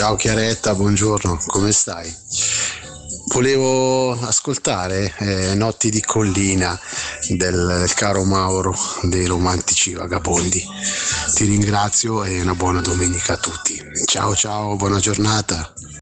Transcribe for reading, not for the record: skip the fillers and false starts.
Ciao Chiaretta, buongiorno, come stai? Volevo ascoltare Notti di collina del caro Mauro dei Romantici Vagabondi. Ti ringrazio e una buona domenica a tutti. Ciao ciao, buona giornata.